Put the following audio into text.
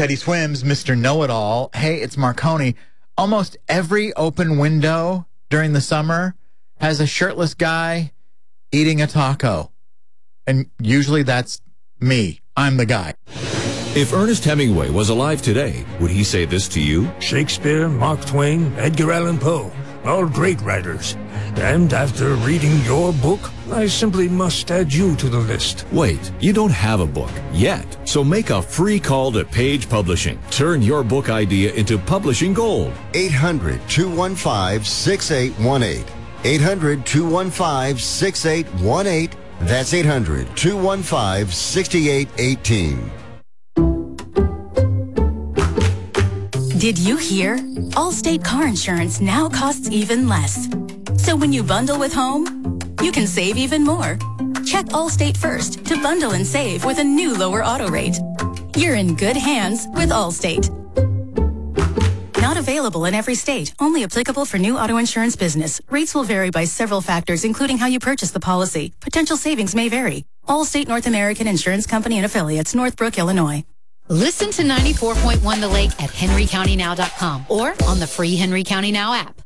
Teddy Swims, Mr. Know-It-All. Hey, it's Marconi. Almost every open window during the summer has a shirtless guy eating a taco. And usually that's me. I'm the guy. If Ernest Hemingway was alive today, would he say this to you? Shakespeare, Mark Twain, Edgar Allan Poe, all great writers. And after reading your book, I simply must add you to the list. Wait, you don't have a book yet. So make a free call to Page Publishing. Turn your book idea into publishing gold. 800-215-6818. 800-215-6818. That's 800-215-6818. Did you hear? Allstate car insurance now costs even less. So when you bundle with home, you can save even more. Check Allstate first to bundle and save with a new lower auto rate. You're in good hands with Allstate. Not available in every state. Only applicable for new auto insurance business. Rates will vary by several factors, including how you purchase the policy. Potential savings may vary. Allstate North American Insurance Company and Affiliates, Northbrook, Illinois. Listen to 94.1 The Lake at henrycountynow.com or on the free Henry County Now app.